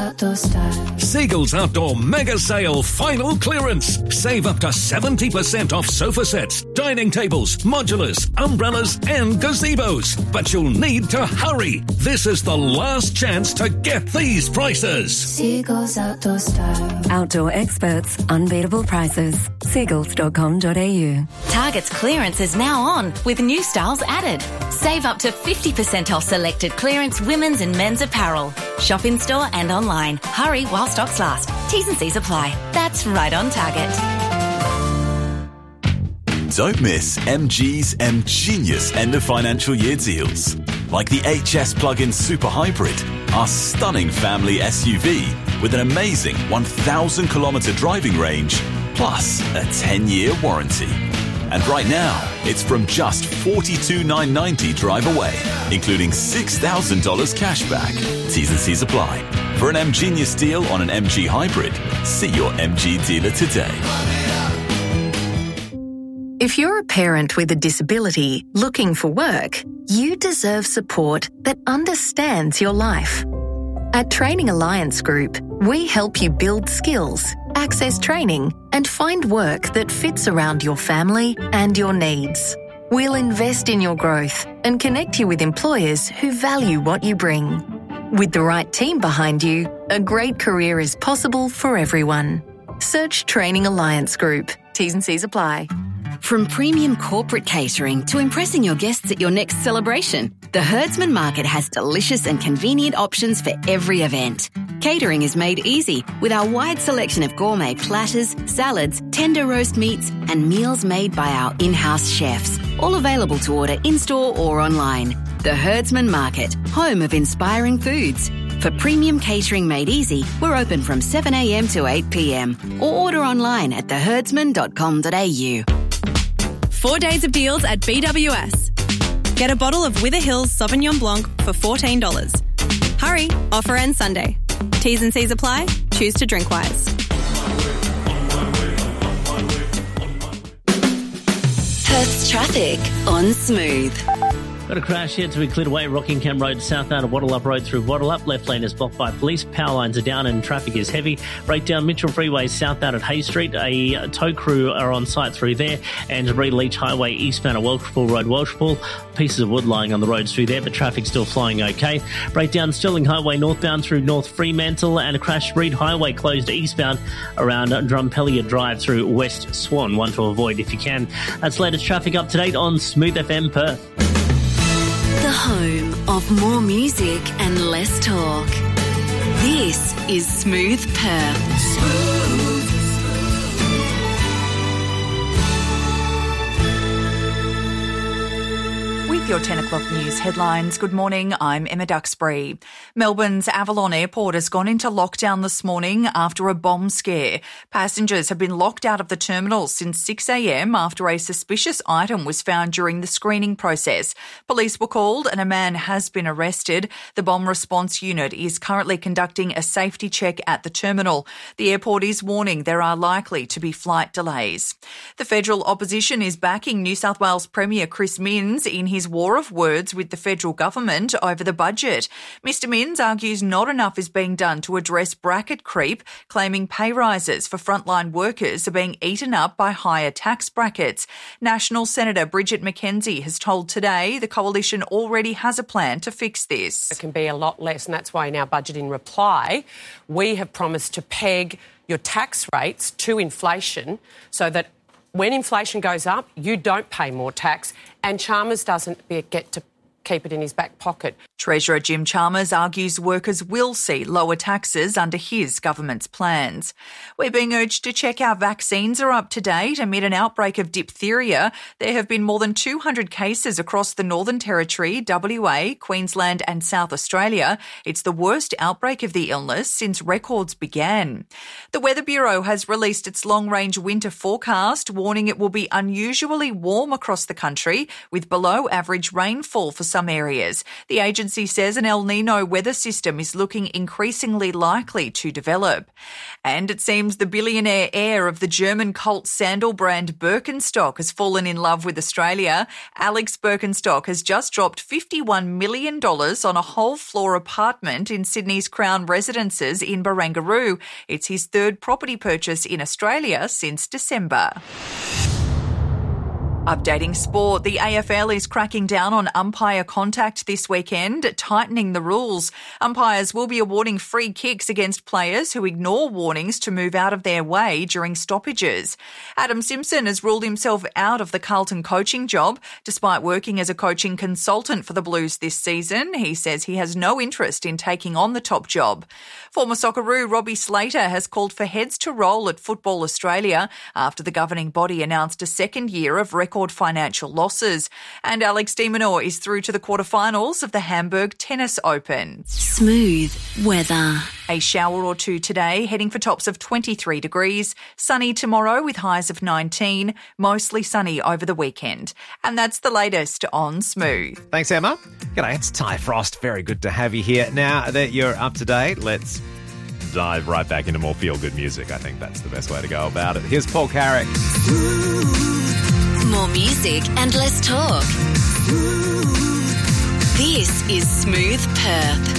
Outdoor Style. Seagulls Outdoor Mega Sale Final Clearance. Save up to 70% off sofa sets, dining tables, modulars, umbrellas and gazebos. But you'll need to hurry. This is the last chance to get these prices. Seagulls Outdoor Style. Outdoor experts, unbeatable prices. Seagulls.com.au. Target's clearance is now on with new styles added. Save up to 50% off selected clearance women's and men's apparel. Shop in store and online. Hurry while stocks last. T's and C's apply. That's right on Target. Don't miss MG's M-Genius end of financial year deals. Like the HS Plug-in Super Hybrid, our stunning family SUV with an amazing 1,000-kilometre driving range, plus a 10-year warranty. And right now, it's from just $42,990 drive away, including $6,000 cash back. T's and C's apply. For an M-Genius deal on an MG Hybrid, see your MG dealer today. If you're a parent with a disability looking for work, you deserve support that understands your life. At Training Alliance Group, we help you build skills, access training, and find work that fits around your family and your needs. We'll invest in your growth and connect you with employers who value what you bring. With the right team behind you, a great career is possible for everyone. Search Training Alliance Group. T's and C's apply. From premium corporate catering to impressing your guests at your next celebration, the Herdsman Market has delicious and convenient options for every event. Catering is made easy with our wide selection of gourmet platters, salads, tender roast meats, and meals made by our in-house chefs, all available to order in-store or online. The Herdsman Market, home of inspiring foods. For premium catering made easy, we're open from 7 a.m. to 8 p.m. or order online at theherdsman.com.au. 4 days of deals at BWS. Get a bottle of Wither Hills Sauvignon Blanc for $14. Hurry, offer ends Sunday. T's and C's apply. Choose to drink wise. Perth's traffic on Smooth. Got a crash here to be cleared away. Rockingham Road south out of Wattle Up Road through Wattle Up. Left lane is blocked by police. Power lines are down and traffic is heavy. Right down Mitchell Freeway south out at Hay Street. A tow crew are on site through there. And Debris Leach Highway eastbound at Welshpool Road, Welshpool. Pieces of wood lying on the roads through there, but traffic's still flowing okay. Right down Stirling Highway northbound through North Fremantle, and a crash. Reed Highway closed eastbound around Drumpellier Drive through West Swan. One to avoid if you can. That's latest traffic up to date on Smooth FM Perth. The home of more music and less talk. This is Smooth Perth. Smooth. With your 10 o'clock news headlines, good morning, I'm Emma Duxbury. Melbourne's Avalon Airport has gone into lockdown this morning after a bomb scare. Passengers have been locked out of the terminal since 6 a.m. after a suspicious item was found during the screening process. Police were called and a man has been arrested. The bomb response unit is currently conducting a safety check at the terminal. The airport is warning there are likely to be flight delays. The federal opposition is backing New South Wales Premier Chris Minns in his war of words with the federal government over the budget. Mr Minns argues not enough is being done to address bracket creep, claiming pay rises for frontline workers are being eaten up by higher tax brackets. National Senator Bridget McKenzie has told Today the coalition already has a plan to fix this. It can be a lot less, and that's why in our budget in reply, we have promised to peg your tax rates to inflation so that when inflation goes up, you don't pay more tax, and Chalmers doesn't get to keep it in his back pocket. Treasurer Jim Chalmers argues workers will see lower taxes under his government's plans. We're being urged to check our vaccines are up to date amid an outbreak of diphtheria. There have been more than 200 cases across the Northern Territory, WA, Queensland and South Australia. It's the worst outbreak of the illness since records began. The Weather Bureau has released its long-range winter forecast, warning it will be unusually warm across the country with below-average rainfall for some areas. The agency agency says an El Nino weather system is looking increasingly likely to develop. And it seems the billionaire heir of the German cult sandal brand Birkenstock has fallen in love with Australia. Alex Birkenstock has just dropped $51 million on a whole-floor apartment in Sydney's Crown Residences in Barangaroo. It's his third property purchase in Australia since December. Updating sport, the AFL is cracking down on umpire contact this weekend, tightening the rules. Umpires will be awarding free kicks against players who ignore warnings to move out of their way during stoppages. Adam Simpson has ruled himself out of the Carlton coaching job, despite working as a coaching consultant for the Blues this season. He says he has no interest in taking on the top job. Former Socceroo Robbie Slater has called for heads to roll at Football Australia after the governing body announced a second year of record financial losses. And Alex de Minaur is through to the quarterfinals of the Hamburg Tennis Open. Smooth weather. A shower or two today, heading for tops of 23 degrees. Sunny tomorrow with highs of 19. Mostly sunny over the weekend. And that's the latest on Smooth. Thanks, Emma. G'day, it's Ty Frost. Very good to have you here. Now that you're up to date, let's dive right back into more feel-good music. I think that's the best way to go about it. Here's Paul Carrick. More music and less talk. This is Smooth Perth.